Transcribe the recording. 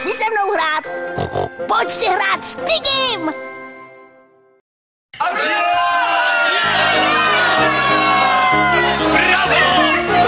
si se mnou hrát? Pojď si hrát s Tigim!